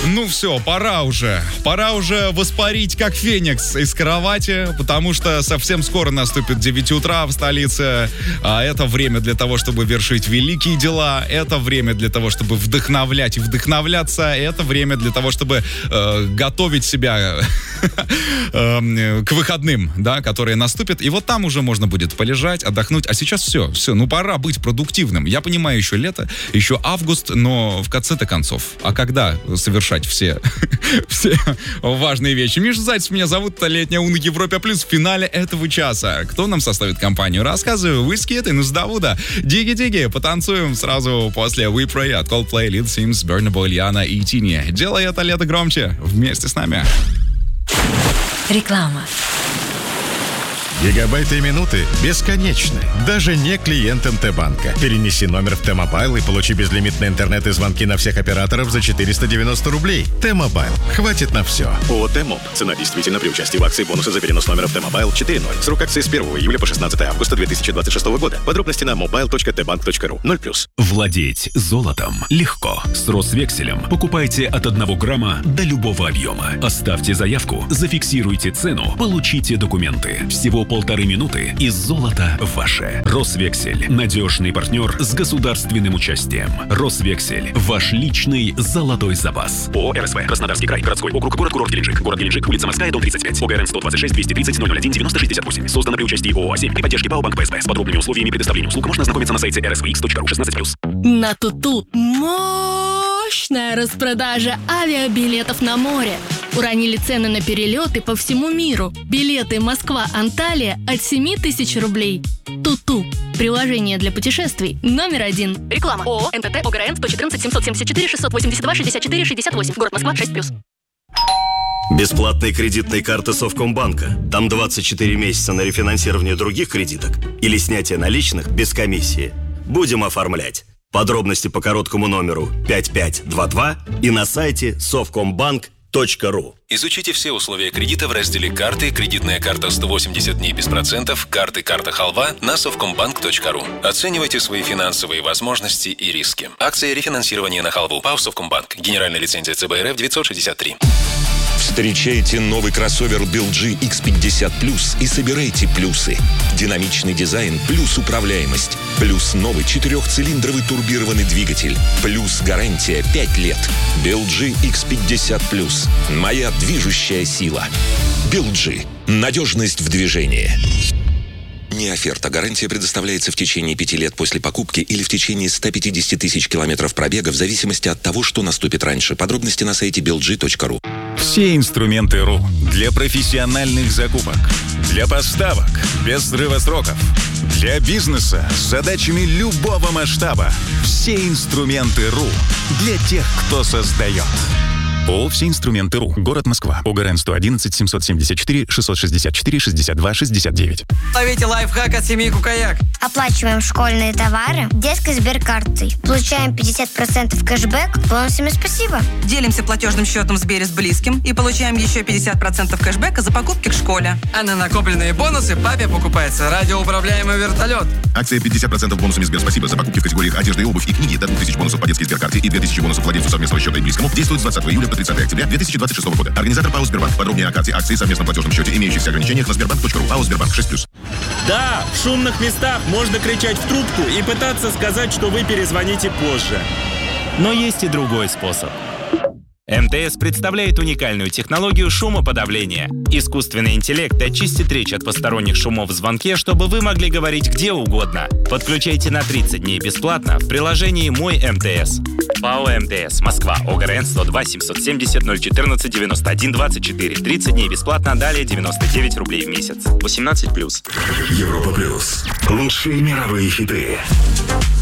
Ну все, пора уже воспарить как феникс из кровати, потому что совсем скоро наступит 9 утра в столице, а это время для того, чтобы вершить великие дела, это время для того, чтобы вдохновлять и вдохновляться, это время для того, чтобы готовить себя к выходным, да, которые наступят, и вот там уже можно будет полежать, отдохнуть, а сейчас все, ну пора быть продуктивным. Я понимаю, еще лето, еще август, но в конце-то концов, а когда совершать все важные вещи? Миша Зайцев меня зовут, это «Летняя У» на Европе Плюс в финале этого часа. Кто нам составит компанию? Рассказываю, Whiskey и Нуздавуда. Диги-диги, потанцуем сразу после We Pray от Coldplay, Lil Sims, Burna Boy, Ильяна и Тини. Делай это лето громче вместе с нами. Реклама. Гигабайты и минуты бесконечны, даже не клиентам Т-банка. Перенеси номер в Т-мобайл и получи безлимитный интернет и звонки на всех операторов за 490 рублей. Т-мобайл. Хватит на все. ООО «Т-моб». Цена действительно при участии в акции бонусы за перенос номера в Т-мобайл 4.0. Срок акции с 1 июля по 16 августа 2026 года. Подробности на mobile.tbank.ru. 0+. Владеть золотом легко. С Росвекселем покупайте от 1 грамма до любого объема. Оставьте заявку, зафиксируйте цену, получите документы. Всего 1,5 минуты, и золото ваше. Росвексель. Надежный партнер с государственным участием. Росвексель. Ваш личный золотой запас. ООО «РСВ». Краснодарский край. Городской округ. Город Геленджик. Город Геленджик. Улица Морская, дом 35. ОГРН 126 230 001 9068. Создано при участии ООО «А7» при поддержке ПАО «Банк ПСБ». С подробными условиями предоставления услуг можно ознакомиться на сайте rsvx.ru 16+. На Туту мощная распродажа авиабилетов на море. Уронили цены на перелеты по всему миру. Билеты Москва-Анталия от 7 тысяч рублей. Туту. Приложение для путешествий номер 1. Реклама. ООО «НТТ ОГРН 114 774 682 64 68. Город Москва 6+. Бесплатные кредитные карты Совкомбанка. Там 24 месяца на рефинансирование других кредиток или снятие наличных без комиссии. Будем оформлять. Подробности по короткому номеру 5522 и на сайте совкомбанк.ру. Изучите все условия кредита в разделе «Карты», «Кредитная карта 180 дней без процентов», «Карты», «Карта Халва» на совкомбанк.ру. Оценивайте свои финансовые возможности и риски. Акция рефинансирования на халву. ПАО «Совкомбанк». Генеральная лицензия ЦБ РФ 963. Встречайте новый кроссовер BLG X50 Plus и собирайте плюсы. Динамичный дизайн плюс управляемость. Плюс новый 4-цилиндровый турбированный двигатель. Плюс гарантия 5 лет. BLG X50 Plus. Моя движущая сила. BLG. Надежность в движении. Не оферта. Гарантия предоставляется в течение 5 лет после покупки или в течение 150 тысяч километров пробега в зависимости от того, что наступит раньше. Подробности на сайте belg.ru. Все инструменты РУ для профессиональных закупок, для поставок без срыва сроков, для бизнеса с задачами любого масштаба. Все инструменты РУ для тех, кто создает. ООО «Все инструменты РУ». Город Москва. ОГРН 111 774 664 62 69. Ловите лайфхак от семьи Кукаяк. Оплачиваем школьные товары детской Сберкартой. Получаем 50% кэшбэк бонусами «Спасибо». Делимся платежным счетом в Сбере с близким и получаем еще 50% кэшбэка за покупки в школе. А на накопленные бонусы папе покупается радиоуправляемый вертолет. Акция 50% бонусами Сбер «Спасибо» за покупки в категориях одежда и обувь и книги до 2000 бонусов по детской Сберкарте и 2000 бонусов владельцу совместного счета и близкому. Действует с 20 июля по 30 октября 2026 года. Организатор ПАО «Сбербанк». Подробнее о карте акции, совместном платежном счете, имеющихся ограничениях на sberbank.ru. ПАО «Сбербанк» 6+. Да, в шумных местах можно кричать в трубку и пытаться сказать, что вы перезвоните позже. Но есть и другой способ. МТС представляет уникальную технологию шумоподавления. Искусственный интеллект очистит речь от посторонних шумов в звонке, чтобы вы могли говорить где угодно. Подключайте на 30 дней бесплатно в приложении «Мой МТС». ПАО МТС. Москва. ОГРН 102 770 014 91 24. 30 дней бесплатно, далее 99 рублей в месяц. 18+. Европа Плюс. Лучшие мировые хиты.